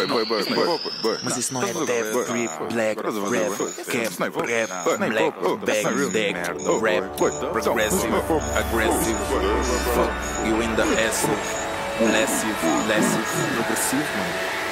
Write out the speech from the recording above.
Mas isso não é death, grip, black, rap, cap, rap, black, bag, deck, rap, progressive, aggressive, fuck you in the asshole, massive, progressivo, mano.